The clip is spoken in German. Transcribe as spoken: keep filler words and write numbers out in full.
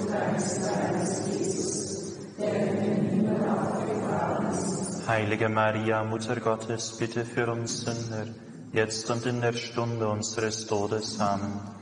Heilige Maria, Mutter Gottes, bitte für uns Sünder, jetzt und in der Stunde unseres Todes. Amen.